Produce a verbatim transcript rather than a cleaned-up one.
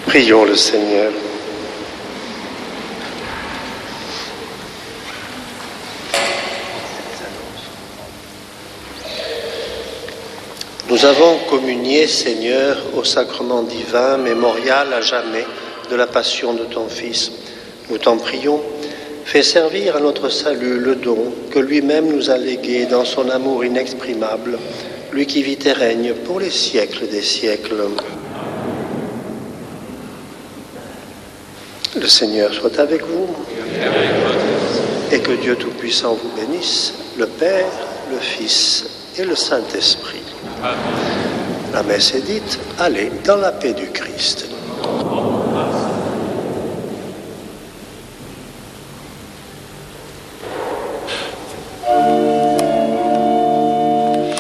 Prions le Seigneur. Nous avons communié, Seigneur, au sacrement divin, mémorial à jamais de la passion de ton Fils. Nous t'en prions, fais servir à notre salut le don que lui-même nous a légué dans son amour inexprimable, lui qui vit et règne pour les siècles des siècles. Le Seigneur soit avec vous et que Dieu Tout-Puissant vous bénisse, le Père, le Fils et le Saint-Esprit. Amen. La messe est dite, allez dans la paix du Christ.